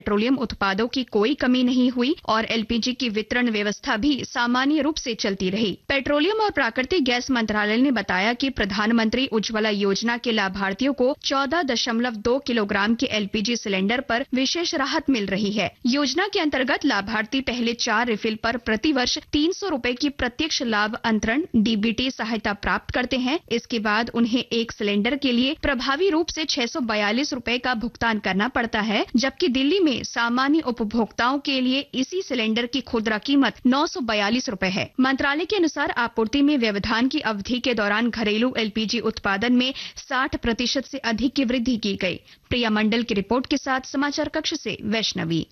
Petroleum उत्पादों की कोई कमी नहीं हुई और एलपीजी की वितरण व्यवस्था भी सामान्य रूप से चलती रही। पेट्रोलियम और प्राकृतिक गैस मंत्रालय ने बताया कि प्रधानमंत्री उज्ज्वला योजना के लाभार्थियों को 14.2 किलोग्राम के एलपीजी सिलेंडर पर विशेष राहत मिल रही है। योजना के अंतर्गत लाभार्थी पहले 4 रिफिल पर प्रतिवर्ष 300 रुपए की प्रत्यक्ष लाभ अंतरण डीबीटी सहायता प्राप्त करते हैं। इसके बाद उन्हें एक सिलेंडर के लिए प्रभावी रूप से 642 रुपए का भुगतान करना पड़ता है, जबकि दिल्ली में सामान्य उपभोक्ताओं के लिए इसी सिलेंडर की खुदरा कीमत 942 रुपए है। मंत्रालय के अनुसार आपूर्ति में व्यवधान की अवधि के दौरान घरेलू एलपीजी उत्पादन में 60% से अधिक की वृद्धि की गई। प्रिया मंडल की रिपोर्ट के साथ समाचार कक्ष से वैष्णवी।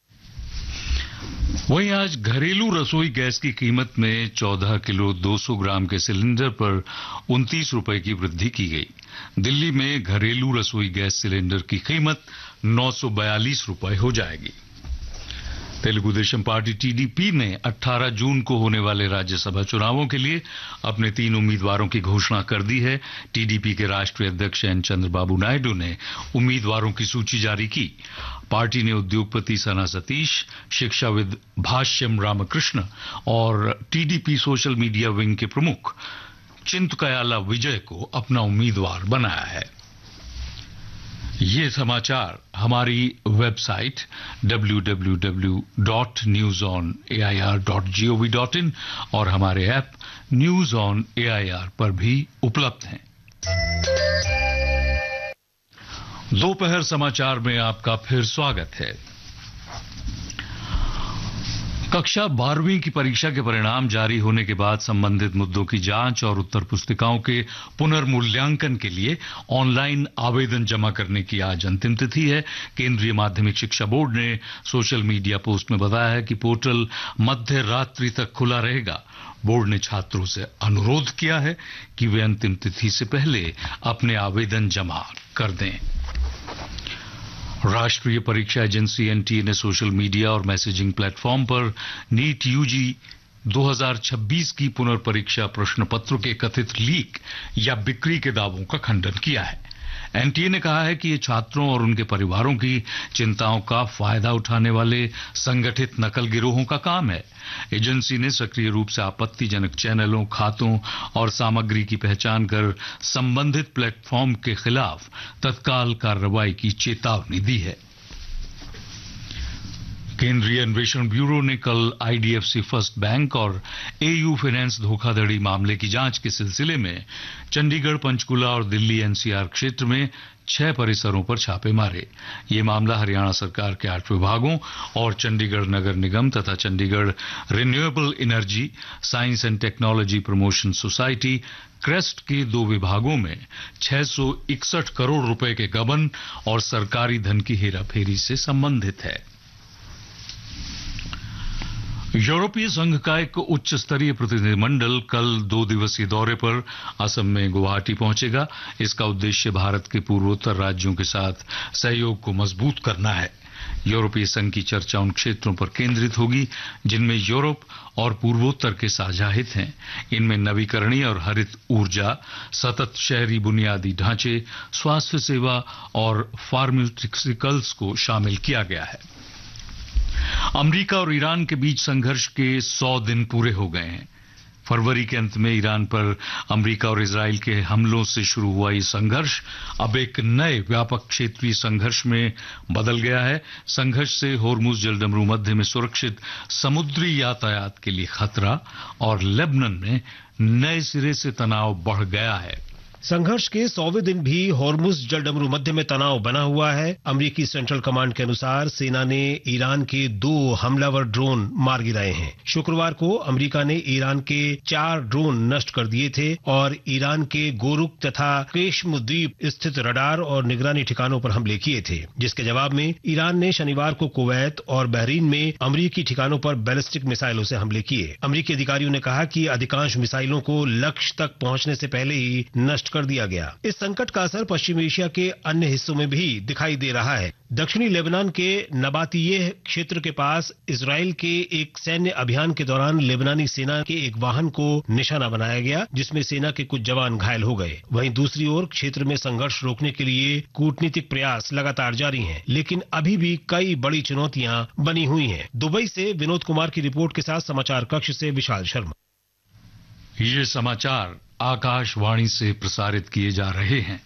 वहीं आज घरेलू रसोई गैस की कीमत में 14 किलो 200 ग्राम के सिलेंडर पर 29 रुपए की वृद्धि की गई। दिल्ली में घरेलू रसोई गैस सिलेंडर की कीमत 942 रुपए हो जाएगी। तेलुगु देशम पार्टी टीडीपी ने 18 जून को होने वाले राज्यसभा चुनावों के लिए अपने 3 उम्मीदवारों की घोषणा कर दी है। टीडीपी के राष्ट्रीय अध्यक्ष एन चंद्रबाबू नायडू ने उम्मीदवारों की सूची जारी की। पार्टी ने उद्योगपति सना सतीश, शिक्षाविद भाष्यम रामकृष्ण और टीडीपी सोशल मीडिया विंग के प्रमुख चिंतकयाला विजय को अपना उम्मीदवार बनाया है। ये समाचार हमारी वेबसाइट www.newsonair.gov.in और हमारे ऐप न्यूज ऑन एआईआर पर भी उपलब्ध हैं। दोपहर समाचार में आपका फिर स्वागत है। कक्षा 12वीं की परीक्षा के परिणाम जारी होने के बाद संबंधित मुद्दों की जांच और उत्तर पुस्तिकाओं के पुनर्मूल्यांकन के लिए ऑनलाइन आवेदन जमा करने की आज अंतिम तिथि है। केंद्रीय माध्यमिक शिक्षा बोर्ड ने सोशल मीडिया पोस्ट में बताया है कि पोर्टल मध्य रात्रि तक खुला रहेगा। बोर्ड ने छात्रों से अनुरोध किया है कि वे अंतिम तिथि से पहले अपने आवेदन जमा कर दें। राष्ट्रीय परीक्षा एजेंसी एनटीए ने सोशल मीडिया और मैसेजिंग प्लेटफॉर्म पर नीट यूजी 2026 की पुनर्परीक्षा प्रश्न पत्रों के कथित लीक या बिक्री के दावों का खंडन किया है। एनटीए ने कहा है कि ये छात्रों और उनके परिवारों की चिंताओं का फायदा उठाने वाले संगठित नकल गिरोहों का काम है। एजेंसी ने सक्रिय रूप से आपत्तिजनक चैनलों, खातों और सामग्री की पहचान कर संबंधित प्लेटफॉर्म के खिलाफ तत्काल कार्रवाई की चेतावनी दी है। केंद्रीय अन्वेषण ब्यूरो ने कल आईडीएफसी फर्स्ट बैंक और एयू फाइनेंस धोखाधड़ी मामले की जांच के सिलसिले में चंडीगढ़, पंचकुला और दिल्ली एनसीआर क्षेत्र में 6 परिसरों पर छापे मारे। ये मामला हरियाणा सरकार के 8 विभागों और चंडीगढ़ नगर निगम तथा Chandigarh renewable energy science and technology promotion society crest के 2 विभागों में 661 करोड़ रुपए के गबन और सरकारी धन की हेराफेरी से संबंधित है। यूरोपीय संघ का एक उच्च स्तरीय प्रतिनिधिमंडल कल 2 दिवसीय दौरे पर असम में गुवाहाटी पहुंचेगा। इसका उद्देश्य भारत के पूर्वोत्तर राज्यों के साथ सहयोग को मजबूत करना है। यूरोपीय संघ की चर्चा उन क्षेत्रों पर केंद्रित होगी जिनमें यूरोप और पूर्वोत्तर के साझा हित हैं। इनमें नवीकरणीय और हरित ऊर्जा, सतत शहरी बुनियादी ढांचे, स्वास्थ्य सेवा और फार्मास्यूटिकल्स को शामिल किया गया है। अमेरिका और ईरान के बीच संघर्ष के 100 दिन पूरे हो गए हैं। फरवरी के अंत में ईरान पर अमेरिका और इजराइल के हमलों से शुरू हुआ ये संघर्ष अब एक नए व्यापक क्षेत्रीय संघर्ष में बदल गया है। संघर्ष से होर्मुज जलडमरू मध्य में सुरक्षित समुद्री यातायात के लिए खतरा और लेबनान में नए सिरे से तनाव बढ़ गया है। संघर्ष के 100वें दिन भी होर्मुज जलडमरू मध्य में तनाव बना हुआ है। अमेरिकी सेंट्रल कमांड के अनुसार सेना ने ईरान के 2 हमलावर ड्रोन मार गिराए हैं। शुक्रवार को अमेरिका ने ईरान के 4 ड्रोन नष्ट कर दिए थे और ईरान के गोरुक तथा केशम द्वीप स्थित रडार और निगरानी ठिकानों पर हमले किए थे, जिसके जवाब में ईरान ने शनिवार को कुवैत और बहरीन में अमेरिकी ठिकानों पर बैलिस्टिक मिसाइलों से हमले किए। अमेरिकी अधिकारियों ने कहा कि अधिकांश मिसाइलों को लक्ष्य तक पहुंचने से पहले ही नष्ट कर दिया गया। इस संकट का असर पश्चिम एशिया के अन्य हिस्सों में भी दिखाई दे रहा है। दक्षिणी लेबनान के नबातियेह क्षेत्र के पास इजराइल के एक सैन्य अभियान के दौरान लेबनानी सेना के एक वाहन को निशाना बनाया गया, जिसमें सेना के कुछ जवान घायल हो गए। वहीं दूसरी ओर क्षेत्र में संघर्ष रोकने के लिए कूटनीतिक प्रयास लगातार जारी हैं, लेकिन अभी भी कई बड़ी चुनौतियां बनी हुई हैं। दुबई से विनोद कुमार की रिपोर्ट के साथ समाचार कक्ष से विशाल शर्मा। ये समाचार आकाशवाणी से प्रसारित किए जा रहे हैं।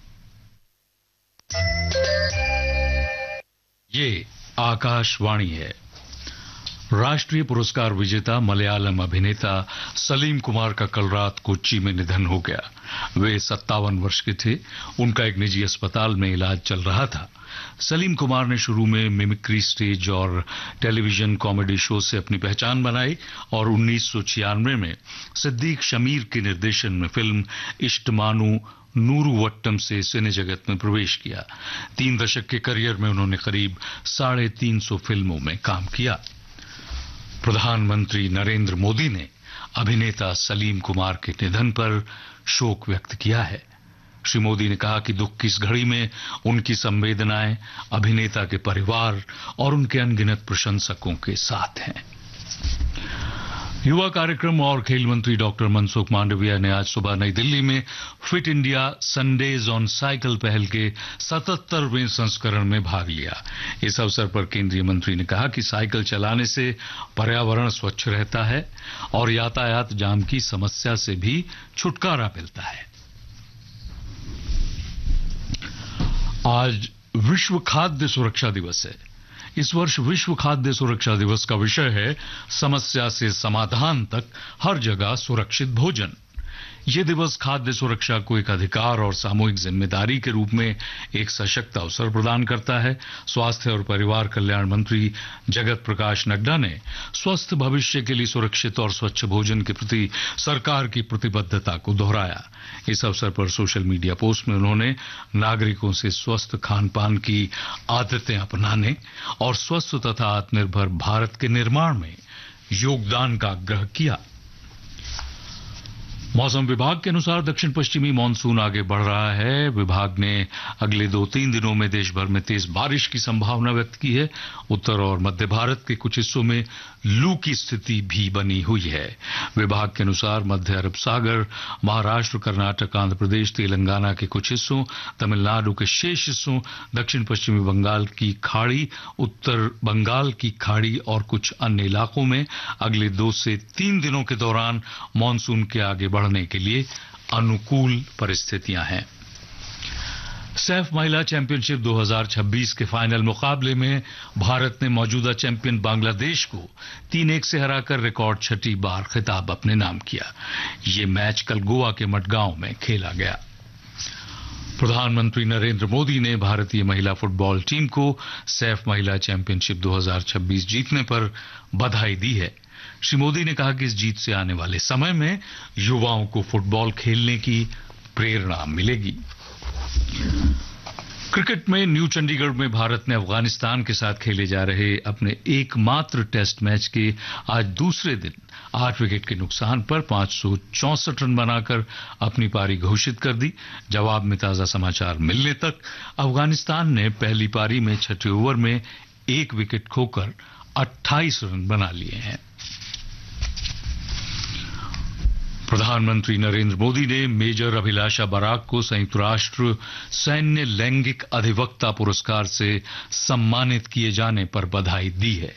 ये आकाशवाणी है। राष्ट्रीय पुरस्कार विजेता मलयालम अभिनेता सलीम कुमार का कल रात कोच्चि में निधन हो गया। वे 57 वर्ष के थे। उनका एक निजी अस्पताल में इलाज चल रहा था। सलीम कुमार ने शुरू में मिमिक्री, स्टेज और टेलीविजन कॉमेडी शो से अपनी पहचान बनाई और 1996 में सिद्दीक शमीर के निर्देशन में फिल्म इष्टमानु नूरुवट्टम से सिने जगत में प्रवेश किया। 3 दशक के करियर में उन्होंने करीब 350 फिल्मों में काम किया। प्रधानमंत्री नरेंद्र मोदी ने अभिनेता सलीम कुमार के निधन पर शोक व्यक्त किया है। श्री मोदी ने कहा कि दुख की इस घड़ी में उनकी संवेदनाएं अभिनेता के परिवार और उनके अनगिनत प्रशंसकों के साथ हैं। युवा कार्यक्रम और खेल मंत्री डॉक्टर मनसुख मांडविया ने आज सुबह नई दिल्ली में fit India Sundays on cycle पहल के 77वें संस्करण में भाग लिया। इस अवसर पर केंद्रीय मंत्री ने कहा कि साइकिल चलाने से पर्यावरण स्वच्छ रहता है और यातायात जाम की समस्या से भी छुटकारा मिलता है। आज विश्व खाद्य सुरक्षा दिवस है। इस वर्ष विश्व खाद्य सुरक्षा दिवस का विषय है समस्या से समाधान तक हर जगह सुरक्षित भोजन। ये दिवस खाद्य सुरक्षा को एक अधिकार और सामूहिक जिम्मेदारी के रूप में एक सशक्त अवसर प्रदान करता है। स्वास्थ्य और परिवार कल्याण मंत्री जगत प्रकाश नड्डा ने स्वस्थ भविष्य के लिए सुरक्षित और स्वच्छ भोजन के प्रति सरकार की प्रतिबद्धता को दोहराया। इस अवसर पर सोशल मीडिया पोस्ट में उन्होंने नागरिकों से स्वस्थ खान पान की आदतें अपनाने और स्वस्थ तथा आत्मनिर्भर भारत के निर्माण में योगदान का आग्रह किया। मौसम विभाग के अनुसार दक्षिण पश्चिमी मानसून आगे बढ़ रहा है। विभाग ने अगले 2-3 दिनों में देश भर में तेज बारिश की संभावना व्यक्त की है। उत्तर और मध्य भारत के कुछ हिस्सों में लू की स्थिति भी बनी हुई है। विभाग के अनुसार मध्य अरब सागर, महाराष्ट्र, कर्नाटक, आंध्र प्रदेश, तेलंगाना के कुछ हिस्सों, तमिलनाडु के शेष हिस्सों, दक्षिण पश्चिमी बंगाल की खाड़ी, उत्तर बंगाल की खाड़ी और कुछ अन्य इलाकों में अगले 2 से 3 दिनों के दौरान मानसून के आगे बढ़ने के लिए अनुकूल परिस्थितियां हैं। सैफ महिला चैंपियनशिप 2026 के फाइनल मुकाबले में भारत ने मौजूदा चैंपियन बांग्लादेश को 3-1 से हराकर रिकॉर्ड 6ठी बार खिताब अपने नाम किया। ये मैच कल गोवा के मडगांव में खेला गया। प्रधानमंत्री नरेंद्र मोदी ने भारतीय महिला फुटबॉल टीम को सैफ महिला चैंपियनशिप 2026 जीतने पर बधाई दी है। श्री मोदी ने कहा कि इस जीत से आने वाले समय में युवाओं को फुटबॉल खेलने की प्रेरणा मिलेगी। क्रिकेट में न्यू चंडीगढ़ में भारत ने अफगानिस्तान के साथ खेले जा रहे अपने एकमात्र टेस्ट मैच के आज दूसरे दिन 8 विकेट के नुकसान पर 564 रन बनाकर अपनी पारी घोषित कर दी। जवाब में ताजा समाचार मिलने तक अफगानिस्तान ने पहली पारी में 6ठे ओवर में 1 विकेट खोकर 28 रन बना लिए हैं। प्रधानमंत्री नरेंद्र मोदी ने मेजर अभिलाषा बराक को संयुक्त राष्ट्र सैन्य लैंगिक अधिवक्ता पुरस्कार से सम्मानित किए जाने पर बधाई दी है।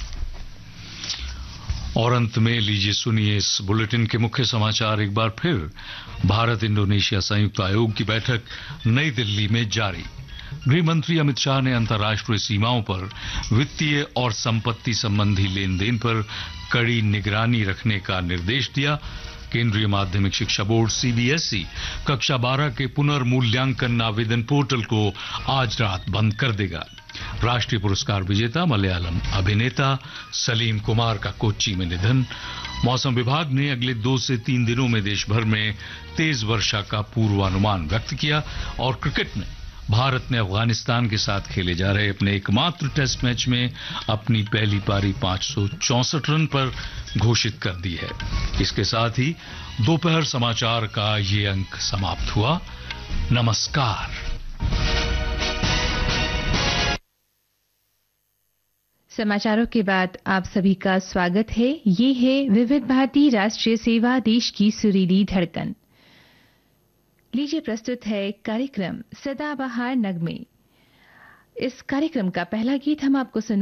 और अंत में लीजिए सुनिए इस बुलेटिन के मुख्य समाचार एक बार फिर। भारत इंडोनेशिया संयुक्त आयोग की बैठक नई दिल्ली में जारी। गृह मंत्री अमित शाह ने अंतर्राष्ट्रीय सीमाओं पर वित्तीय और संपत्ति संबंधी लेन देन पर कड़ी निगरानी रखने का निर्देश दिया। केंद्रीय माध्यमिक शिक्षा बोर्ड सीबीएसई कक्षा 12 के पुनर्मूल्यांकन आवेदन पोर्टल को आज रात बंद कर देगा। राष्ट्रीय पुरस्कार विजेता मलयालम अभिनेता सलीम कुमार का कोच्चि में निधन। मौसम विभाग ने अगले 2 से 3 दिनों में देश भर में तेज वर्षा का पूर्वानुमान व्यक्त किया। और क्रिकेट में भारत ने अफगानिस्तान के साथ खेले जा रहे अपने एकमात्र टेस्ट मैच में अपनी पहली पारी 564 रन पर घोषित कर दी है। इसके साथ ही दोपहर समाचार का ये अंक समाप्त हुआ। नमस्कार। समाचारों के बाद आप सभी का स्वागत है। ये है विविध भारती राष्ट्रीय सेवा, देश की सुरीली धड़कन। लीजिए प्रस्तुत है कार्यक्रम सदाबहार नगमे। इस कार्यक्रम का पहला गीत हम आपको